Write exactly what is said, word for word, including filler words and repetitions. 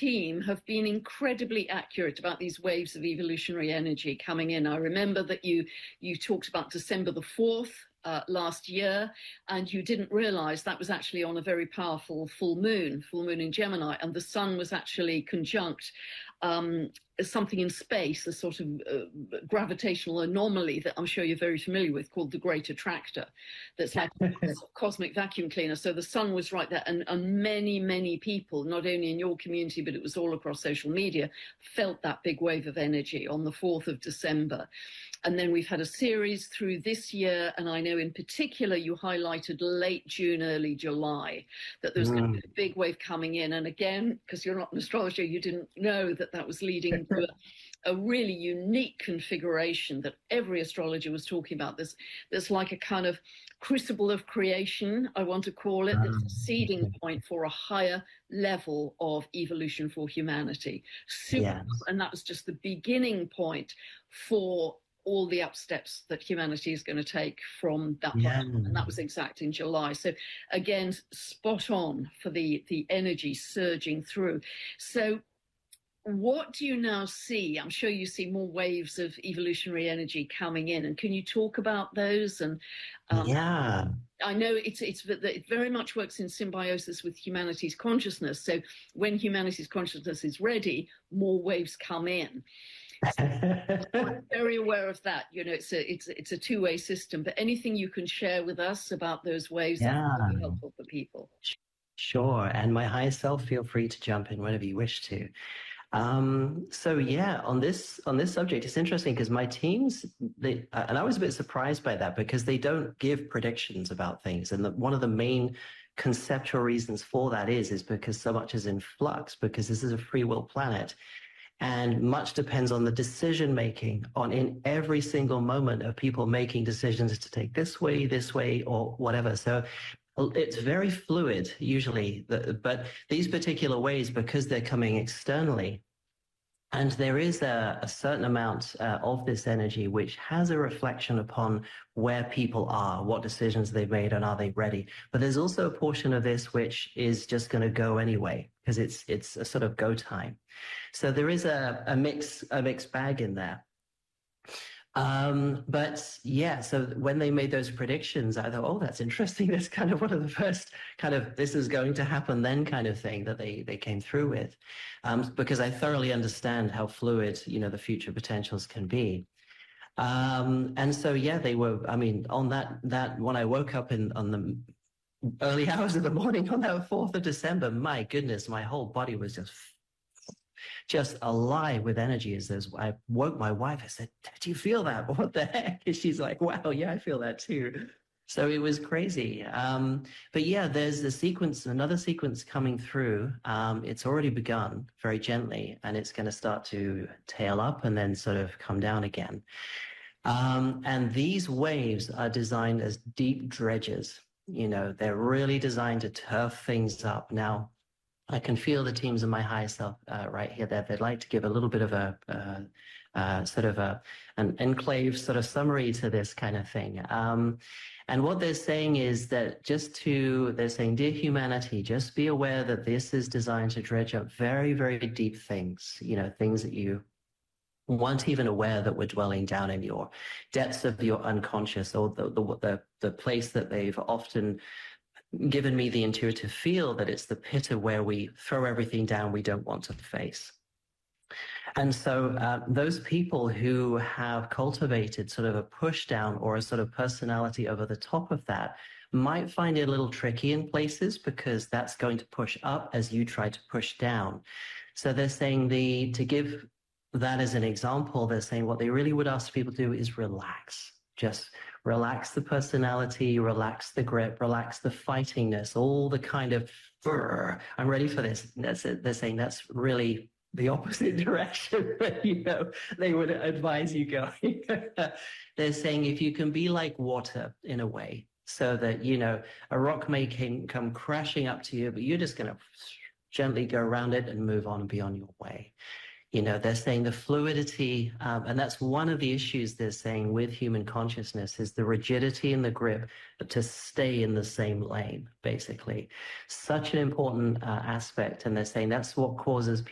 team have been incredibly accurate about these waves of evolutionary energy coming in. I remember that you you talked about December the fourth uh, last year, and you didn't realize that was actually on a very powerful full moon, full moon in Gemini, and the sun was actually conjunct um, something in space, a sort of uh, gravitational anomaly that I'm sure you're very familiar with, called the Great Attractor, that's like a cosmic vacuum cleaner. So the sun was right there, and, and many, many people, not only in your community, but it was all across social media, felt that big wave of energy on the fourth of December. And then we've had a series through this year, and I know in particular you highlighted late June, early July, that there's mm. going to be a big wave coming in. And again, because you're not an astrologer, you didn't know that that was leading to a, a really unique configuration that every astrologer was talking about. There's, there's like a kind of crucible of creation, I want to call it, that's a seeding point for a higher level of evolution for humanity. Super, yes. And that was just the beginning point for all the up steps that humanity is going to take from that point. Yeah. And that was exact in July. So again, spot on for the, the energy surging through. So what do you now see? I'm sure you see more waves of evolutionary energy coming in. And can you talk about those? And um, yeah, I know it's it's it very much works in symbiosis with humanity's consciousness. So when humanity's consciousness is ready, more waves come in. So I'm very aware of that. You know, it's a it's it's a two-way system. But anything you can share with us about those waves, yeah, that would be helpful for people. Sure. And my higher self, feel free to jump in whenever you wish to. Um, so yeah, on this on this subject, it's interesting because my teams, they, uh, and I was a bit surprised by that because they don't give predictions about things, and the, one of the main conceptual reasons for that is is because so much is in flux, because this is a free will planet. And much depends on the decision making on in every single moment of people making decisions to take this way, this way, or whatever. So it's very fluid usually, but these particular ways, because they're coming externally, and there is a, a certain amount uh, of this energy which has a reflection upon where people are, what decisions they've made, and are they ready. But there's also a portion of this which is just going to go anyway, because it's it's a sort of go time. So there is a, a mix a mixed bag in there. Um, but yeah, so when they made those predictions, I thought, oh, that's interesting. That's kind of one of the first kind of this is going to happen then kind of thing that they, they came through with, um, because I thoroughly understand how fluid, you know, the future potentials can be. Um, and so, yeah, they were, I mean, on that, that when I woke up in on the early hours of the morning on that fourth of December, my goodness, my whole body was just just alive with energy. As those, I woke my wife. I said, "Do you feel that? What the heck?" And she's like, "Wow, yeah, I feel that too." So it was crazy. Um, but yeah, there's the sequence, another sequence coming through. Um, it's already begun very gently, and it's going to start to tail up and then sort of come down again. Um, and these waves are designed as deep dredges. You know, they're really designed to turf things up. Now, I can feel the teams of my higher self uh, right here that they'd like to give a little bit of a uh, uh, sort of a an enclave sort of summary to this kind of thing. Um, and what they're saying is that just to, they're saying, dear humanity, just be aware that this is designed to dredge up very, very deep things, you know, things that you weren't even aware that were dwelling down in your depths of your unconscious, or the the the, the place that they've often given me the intuitive feel that it's the pit of where we throw everything down we don't want to face. And so uh, those people who have cultivated sort of a push down or a sort of personality over the top of that might find it a little tricky in places, because that's going to push up as you try to push down. So they're saying the to give that as an example, they're saying what they really would ask people to do is relax. Just relax the personality, relax the grip, relax the fightingness, all the kind of, I'm ready for this. That's it. They're saying that's really the opposite direction that, you know, they would advise you going. They're saying if you can be like water in a way, so that, you know, a rock may come crashing up to you, but you're just going to gently go around it and move on and be on your way. You know, they're saying the fluidity, um, and that's one of the issues they're saying with human consciousness, is the rigidity and the grip to stay in the same lane, basically. Such an important uh, aspect. And they're saying that's what causes